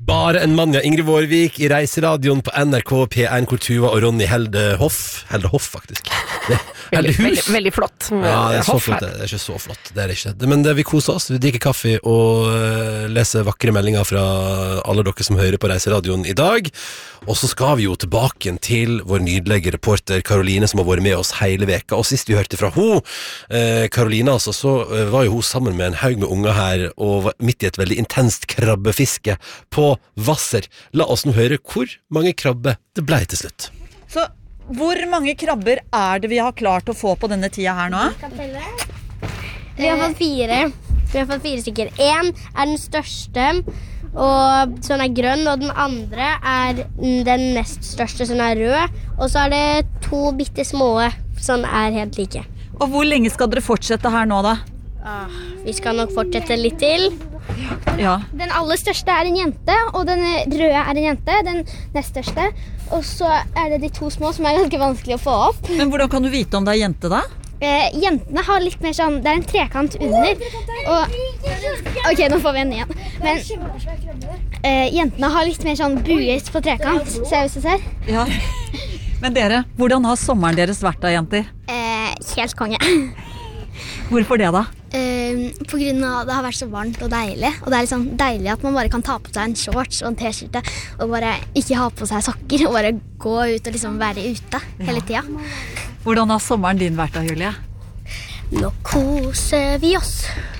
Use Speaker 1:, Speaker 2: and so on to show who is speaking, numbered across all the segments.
Speaker 1: Bare en mann, ja. Ingrid Vårvik i Reiseradioen på NRK P1, hvor Tuva og Ronny Helde Hoff faktisk.
Speaker 2: Veldig flott.
Speaker 1: Ja, det er så flott. Det er ikke så flott. Det er det ikke. Men vi koser oss. Vi drikker kaffe og leser vakre meldinger fra alle dere som hører på Reiseradioen i dag. Og så skal vi jo tilbake til vår nydelige reporter Karoline, som har vært med oss hele veka. Og sist vi hørte fra Karoline, altså, så var jo hun sammen med en haug med unger her og var midt i et veldig intenst krabbefiske på Hvasser. La oss nå høre hvor mange krabber det ble til slutt.
Speaker 3: Så hvor mange krabber er det vi har klart å få på denne tida her nå?
Speaker 4: Vi har fått 4. Vi har fått 4 stykker. En er den største, og sånn er grønn, og den andre er den nest største, som er rød. Og så er det 2 bitte små, som er helt like.
Speaker 3: Og hvor lenge skal dere fortsette her nå da?
Speaker 4: Vi skal nok fortsette litt til.
Speaker 3: Ja.
Speaker 5: Den aller største er en jente, og den røde er en jente, den nest største. Og så er det de 2 små som er ganske vanskelig å få opp.
Speaker 3: Men hvordan kan du vite om det er jente da?
Speaker 5: Jentene har litt mer sånn, det er en trekant under. Og, ok, nå får vi en igjen. Men jentene har litt mer sånn buet på trekant, ser ut som ser.
Speaker 3: Ja. Men dere, hvordan har sommeren deres vært da, jenter?
Speaker 5: Helt konge.
Speaker 3: Hvorfor det da?
Speaker 5: På grunn av det har vært så varmt og deilig. Og det er liksom deilig at man bare kan ta på seg en shorts og en t-skjorte og bare ikke ha på seg sokker og bare gå ut og liksom være ute hele tida.
Speaker 3: Hvordan har sommeren din vært da, Julie?
Speaker 5: Nå koser vi oss.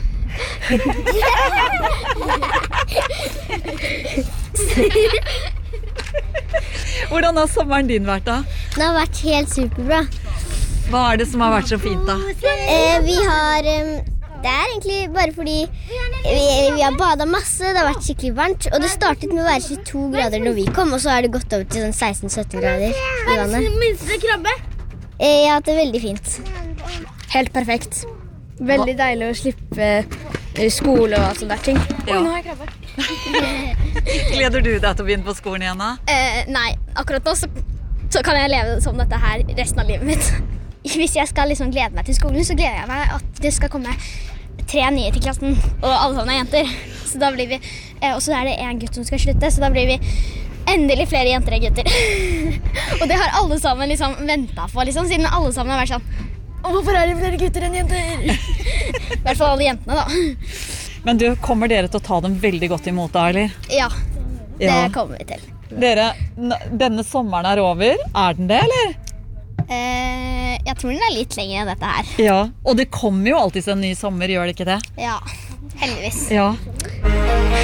Speaker 3: Hvordan har sommeren din vært da?
Speaker 4: Det har vært helt superbra.
Speaker 3: Hva er det som har vært så fint da?
Speaker 4: Vi har... det er egentlig bare fordi vi har badet masse, det har vært skikkelig varmt, og det startet med å være 22 grader når vi kom, og så har det gått over til sånn 16-17 grader i vannet.
Speaker 5: Minste krabbe?
Speaker 4: Ja, det er veldig fint.
Speaker 5: Helt perfekt. Veldig deilig å slippe skole og sånne der ting.
Speaker 3: Ja.
Speaker 5: Nå har jeg krabbe.
Speaker 3: Gleder du deg til å begynne på skolen igjen da?
Speaker 5: Nei, akkurat nå så kan jeg leve som dette her resten av livet mitt. Hvis jeg skal liksom glede meg til skolen, så gleder jeg meg at det skal komme 3 nye til klassen, og alle sammen er jenter. Så da blir vi, og så er det en gutt som skal slutte, så da blir vi endelig flere jenter enn gutter. Og det har alle sammen liksom ventet på, liksom, siden alle sammen har vært sånn, hvorfor er det flere gutter enn jenter? I hvert fall alle jentene da.
Speaker 3: Men du, kommer dere til å ta dem veldig godt imot da, eller?
Speaker 5: Ja, det
Speaker 3: Ja.
Speaker 5: kommer vi til.
Speaker 3: Dere, denne sommeren er over. Er den det, eller?
Speaker 5: Jeg tror den er litt lenger enn dette her.
Speaker 3: Ja, og det kommer jo alltid en ny sommer, gjør det ikke det?
Speaker 5: Ja, heldigvis.
Speaker 3: Ja.